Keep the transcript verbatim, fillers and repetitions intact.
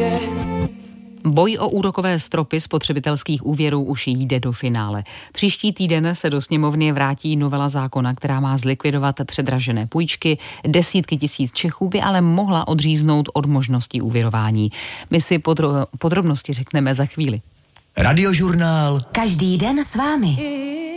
Boj o úrokové stropy spotřebitelských úvěrů už jde do finále. Příští týden se do sněmovny vrátí novela zákona, která má zlikvidovat předražené půjčky. Desítky tisíc Čechů by ale mohla odříznout od možností úvěrování. My si podro- podrobnosti řekneme za chvíli. Radiožurnál. Každý den s vámi.